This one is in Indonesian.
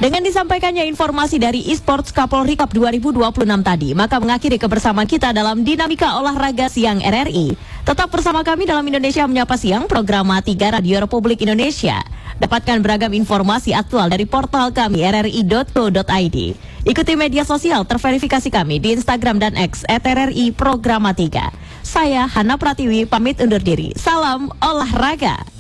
Dengan disampaikannya informasi dari eSports Kapolri Cup 2026 tadi, maka mengakhiri kebersamaan kita dalam Dinamika Olahraga Siang RRI. Tetap bersama kami dalam Indonesia Menyapa Siang, program 3 Radio Republik Indonesia. Dapatkan beragam informasi aktual dari portal kami rri.co.id. Ikuti media sosial terverifikasi kami di Instagram dan X @RRI Programa 3. Saya Hana Pratiwi pamit undur diri. Salam olahraga.